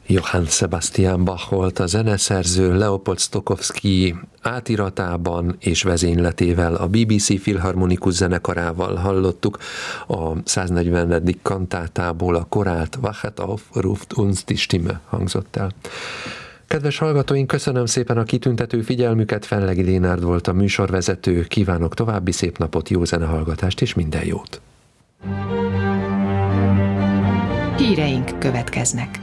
Johann Sebastian Bach volt a zeneszerző, Leopold Stokowski átiratában és vezényletével, a BBC Filharmonikus zenekarával hallottuk a 140. kantátából a korált Wachet auf, ruft uns die Stimme hangzott el. Kedves hallgatóink, köszönöm szépen a kitüntető figyelmüket, Fenlegi Lénárd volt a műsorvezető, kívánok további szép napot, jó zenehallgatást és minden jót! Híreink következnek.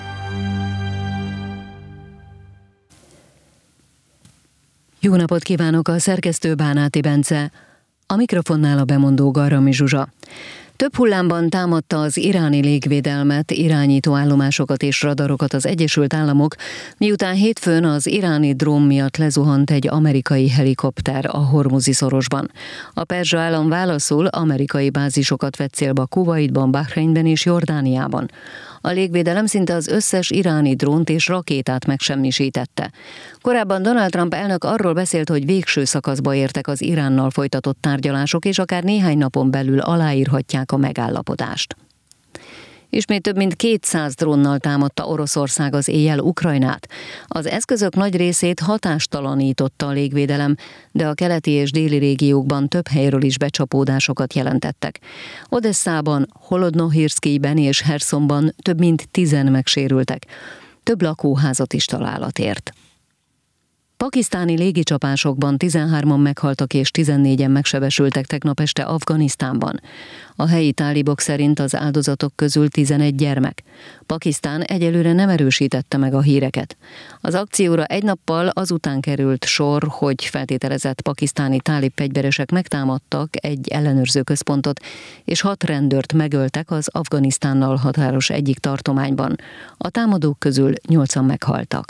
Jó napot kívánok, a szerkesztő Bánáti Bence, a mikrofonnál a bemondó Garrami Zsuzsa. Több hullámban támadta az iráni légvédelmet, irányító állomásokat és radarokat az Egyesült Államok, miután hétfőn az iráni drón miatt lezuhant egy amerikai helikopter a Hormuzi-szorosban. A perzsa állam válaszul amerikai bázisokat vett célba Kuwaitban, Bahreinben és Jordániában. A légvédelem szinte az összes iráni drónt és rakétát megsemmisítette. Korábban Donald Trump elnök arról beszélt, hogy végső szakaszba értek az Iránnal folytatott tárgyalások, és akár néhány napon belül aláírhatják a megállapodást. Ismét több mint 200 drónnal támadta Oroszország az éjjel Ukrajnát. Az eszközök nagy részét hatástalanította a légvédelem, de a keleti és déli régiókban több helyről is becsapódásokat jelentettek. Odesszában, Holodnohirszkijben és Hersonban több mint 10 megsérültek. Több lakóházat is találat ért. Pakisztáni légicsapásokban 13-an meghaltak és 14-en megsebesültek tegnap este Afganisztánban. A helyi tálibok szerint az áldozatok közül 11 gyermek. Pakisztán egyelőre nem erősítette meg a híreket. Az akcióra egy nappal azután került sor, hogy feltételezett pakisztáni tálib fegyveresek megtámadtak egy ellenőrző központot, és 6 rendőrt megöltek az Afganisztánnal határos egyik tartományban. A támadók közül 8-an meghaltak.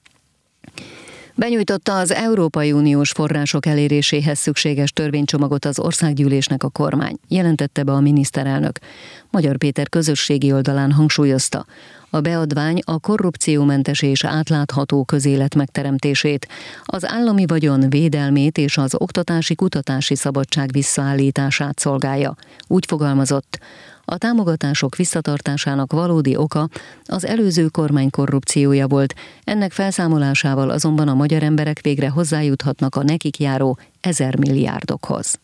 Benyújtotta az Európai Uniós források eléréséhez szükséges törvénycsomagot az országgyűlésnek a kormány, jelentette be a miniszterelnök. Magyar Péter közösségi oldalán hangsúlyozta, a beadvány a korrupciómentes és átlátható közélet megteremtését, az állami vagyon védelmét és az oktatási-kutatási szabadság visszaállítását szolgálja. Úgy fogalmazott, a támogatások visszatartásának valódi oka az előző kormány korrupciója volt, ennek felszámolásával azonban a magyar emberek végre hozzájuthatnak a nekik járó 1000 milliárdokhoz.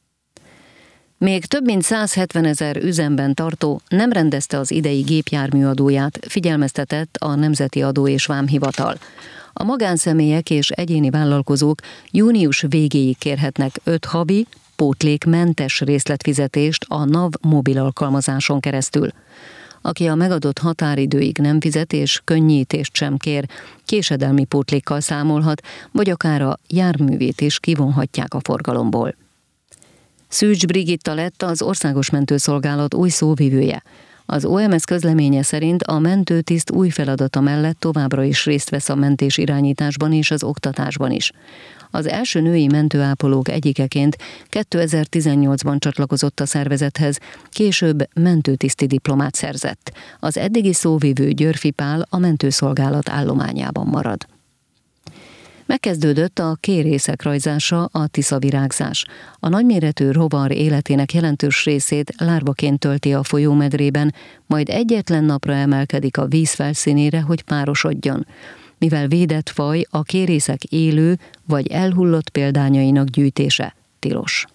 Még több mint 170 000 üzemben tartó nem rendezte az idei gépjárműadóját, figyelmeztetett a Nemzeti Adó és Vámhivatal. A magánszemélyek és egyéni vállalkozók június végéig kérhetnek 5 havi, pótlékmentes részletfizetést a NAV mobil alkalmazáson keresztül. Aki a megadott határidőig nem fizet és könnyítést sem kér, késedelmi pótlékkal számolhat, vagy akár a járművét is kivonhatják a forgalomból. Szűcs Brigitta lett az Országos Mentőszolgálat új szóvivője. Az OMS közleménye szerint a mentőtiszt új feladata mellett továbbra is részt vesz a mentés irányításban és az oktatásban is. Az első női mentőápolók egyikeként 2018-ban csatlakozott a szervezethez, később mentőtiszti diplomát szerzett. Az eddigi szóvivő Györfi Pál a mentőszolgálat állományában marad. Megkezdődött a kérészek rajzása, a tiszavirágzás. A nagyméretű rovar életének jelentős részét lárvaként tölti a folyómedrében, majd egyetlen napra emelkedik a víz felszínére, hogy párosodjon. Mivel védett faj, a kérészek élő vagy elhullott példányainak gyűjtése tilos.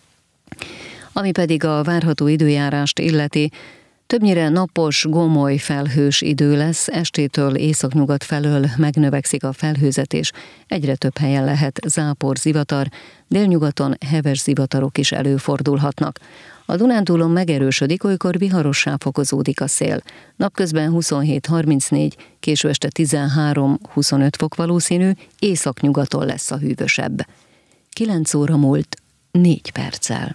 Ami pedig a várható időjárást illeti, többnyire napos, gomoly felhős idő lesz, estétől északnyugat felől megnövekszik a felhőzetés, egyre több helyen lehet zápor, zivatar, délnyugaton heves zivatarok is előfordulhatnak. A Dunántúlon megerősödik, olykor viharossá fokozódik a szél. Napközben 27-34, késő este 13-25 fok valószínű, északnyugaton lesz a hűvösebb. 9 óra múlt 4 perccel.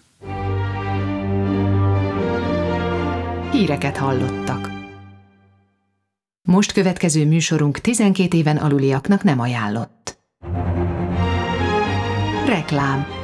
Híreket hallottak. Most következő műsorunk 12 éven aluliaknak nem ajánlott. Reklám.